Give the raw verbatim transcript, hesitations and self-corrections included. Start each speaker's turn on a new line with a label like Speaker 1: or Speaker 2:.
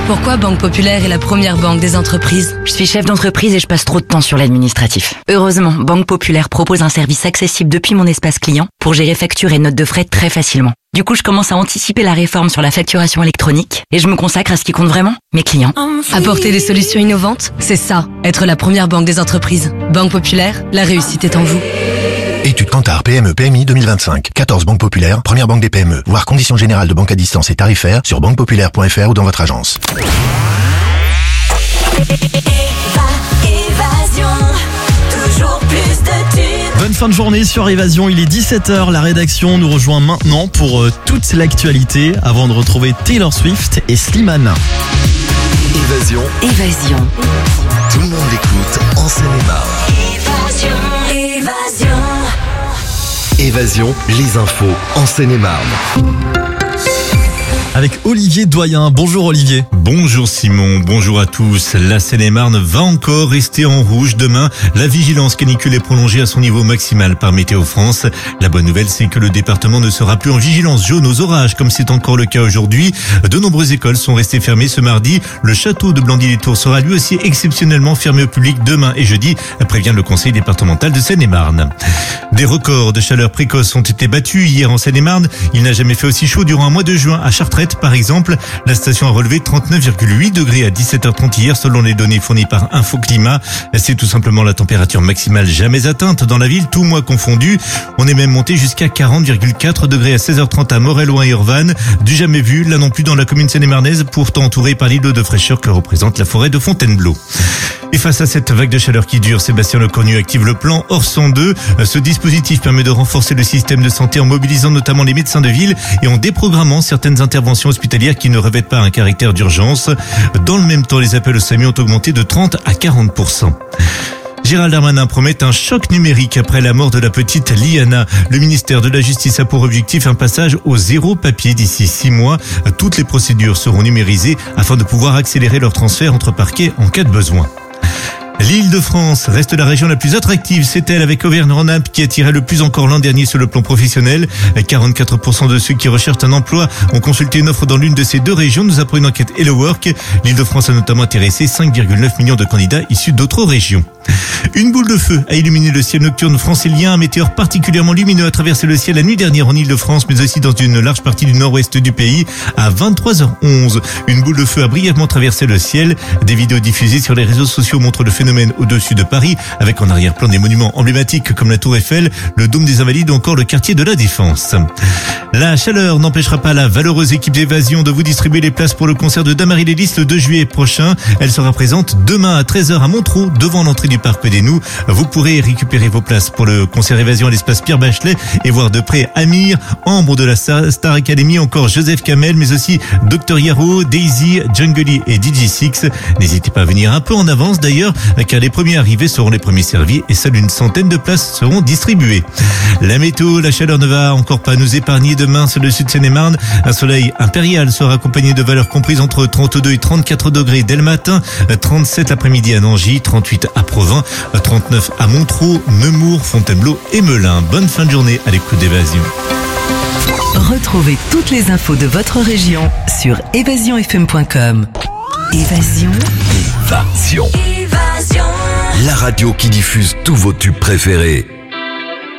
Speaker 1: Pourquoi Banque Populaire est la première banque des entreprises?
Speaker 2: Je suis chef d'entreprise et je passe trop de temps sur l'administratif. Heureusement, Banque Populaire propose un service accessible depuis mon espace client pour gérer factures et notes de frais très facilement. Du coup, je commence à anticiper la réforme sur la facturation électronique et je me consacre à ce qui compte vraiment, mes clients.
Speaker 1: Apporter des solutions innovantes, c'est ça, être la première banque des entreprises. Banque Populaire, la réussite est en vous.
Speaker 3: Étude Kantar P M E P M I deux mille vingt-cinq. quatorze banques populaires, première banque des P M E. Voir conditions générales de banque à distance et tarifaires sur banque populaire point f r ou dans votre agence.
Speaker 4: Bonne fin de journée sur Évasion, il est dix-sept heures, la rédaction nous rejoint maintenant pour euh, toute l'actualité avant de retrouver Taylor Swift et Slimane.
Speaker 5: Évasion.
Speaker 2: Évasion.
Speaker 5: Tout le monde l'écoute en Seine-et-Marne.
Speaker 6: Évasion. Évasion.
Speaker 5: Évasion, les infos en Seine-et-Marne.
Speaker 4: Avec Olivier Doyen. Bonjour Olivier.
Speaker 7: Bonjour Simon, bonjour à tous. La Seine-et-Marne va encore rester en rouge demain. La vigilance canicule est prolongée à son niveau maximal par Météo France. La bonne nouvelle, c'est que le département ne sera plus en vigilance jaune aux orages, comme c'est encore le cas aujourd'hui. De nombreuses écoles sont restées fermées ce mardi. Le château de Blandy-les-Tours sera lui aussi exceptionnellement fermé au public demain et jeudi, prévient le conseil départemental de Seine-et-Marne. Des records de chaleur précoce ont été battus hier en Seine-et-Marne. Il n'a jamais fait aussi chaud durant un mois de juin à Chartres. Par exemple, la station a relevé trente-neuf virgule huit degrés à dix-sept heures trente hier selon les données fournies par Infoclimat. C'est tout simplement la température maximale jamais atteinte dans la ville, tout mois confondu. On est même monté jusqu'à quarante virgule quatre degrés à seize heures trente à Morel-Loing et Urvanne. Du jamais vu, là non plus dans la commune seine-et-marnaise, pourtant entourée par l'îlot de fraîcheur que représente la forêt de Fontainebleau. Et face à cette vague de chaleur qui dure, Sébastien Lecornu active le plan Orsan deux. Ce dispositif permet de renforcer le système de santé en mobilisant notamment les médecins de ville et en déprogrammant certaines interventions hospitalières qui ne revêtent pas un caractère d'urgence. Dans le même temps, les appels au SAMU ont augmenté de trente à quarante pour cent. Gérald Darmanin promet un choc numérique après la mort de la petite Liana. Le ministère de la Justice a pour objectif un passage au zéro papier d'ici six mois. Toutes les procédures seront numérisées afin de pouvoir accélérer leur transfert entre parquets en cas de besoin. L'Île-de-France reste la région la plus attractive. C'est elle avec Auvergne-Rhône-Alpes qui attirait le plus encore l'an dernier sur le plan professionnel. quarante-quatre pour cent de ceux qui recherchent un emploi ont consulté une offre dans l'une de ces deux régions, nous apprend une enquête Hello Work. L'Île-de-France a notamment intéressé cinq virgule neuf millions de candidats issus d'autres régions. Une boule de feu a illuminé le ciel nocturne francilien. Un météore particulièrement lumineux a traversé le ciel la nuit dernière en Île-de-France, mais aussi dans une large partie du nord-ouest du pays. À vingt-trois heures onze, une boule de feu a brièvement traversé le ciel. Des vidéos diffusées sur les réseaux sociaux montrent le phénomène au-dessus de Paris, avec en arrière-plan des monuments emblématiques comme la Tour Eiffel, le Dôme des Invalides ou encore le quartier de la Défense. La chaleur n'empêchera pas la valeureuse équipe d'Évasion de vous distribuer les places pour le concert de Damary Lélis le deux juillet prochain. Elle sera présente demain à treize heures à Montreux, devant l'entrée du Parc des Noux. Vous pourrez récupérer vos places pour le concert Évasion à l'espace Pierre Bachelet et voir de près Amir, Ambre de la Star Academy, encore Joseph Kamel, mais aussi docteur Yaro, Daisy, Jungly et D J Six. N'hésitez pas à venir un peu en avance d'ailleurs, car les premiers arrivés seront les premiers servis et seule une centaine de places seront distribuées. La météo, la chaleur ne va encore pas nous épargner demain sur le sud Seine-et-Marne. Un soleil impérial sera accompagné de valeurs comprises entre trente-deux et trente-quatre degrés dès le matin, trente-sept l'après-midi à Nangy, trente-huit à Provins, trente-neuf à Montreux, Nemours, Fontainebleau et Melun. Bonne fin de journée à l'écoute d'Évasion.
Speaker 6: Retrouvez toutes les infos de votre région sur évasion f m point com. Évasion.
Speaker 5: Évasion.
Speaker 6: Évasion.
Speaker 5: La radio qui diffuse tous vos tubes préférés.